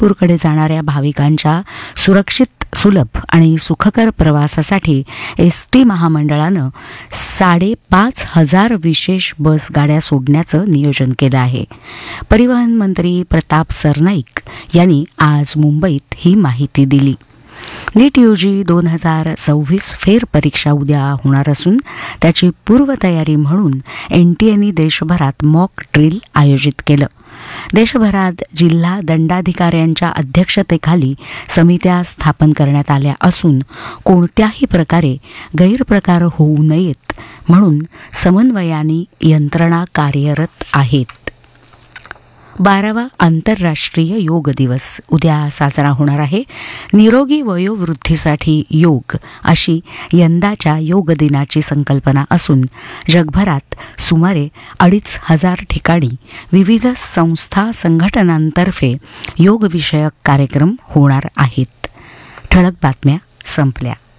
पंढरपूरकडे जाणाऱ्या भाविकांच्या सुरक्षित, सुलभ आणि सुखकर प्रवासासाठी एसटी महामंडळानं 5,500 विशेष बस गाड्या सोडण्याचं नियोजन केलं आहे. परिवहन मंत्री प्रताप सरनाईक यांनी आज मुंबईत ही माहिती दिली. नीट UG 2026 फेरपरीक्षा उद्या होणार असून त्याची पूर्वतयारी म्हणून NTAने देशभरात मॉक ड्रिल आयोजित केलं. देशभरात जिल्हा दंडाधिकाऱ्यांच्या अध्यक्षतेखाली समित्या स्थापन करण्यात आल्या असून कोणत्याही प्रकारे गैरप्रकार होऊ नयेत म्हणून समन्वयाने यंत्रणा कार्यरत आहेत. 12वा आंतरराष्ट्रीय योग दिवस उद्या साजरा होणार आहे. निरोगी वयोवृद्धीसाठी योग अशी यंदाच्या योग दिनाची संकल्पना असून जगभरात सुमारे 2,500 ठिकाणी विविध संस्था संघटनांतर्फे योगविषयक कार्यक्रम होणार आहेत. ठळक बातम्या संपल्या.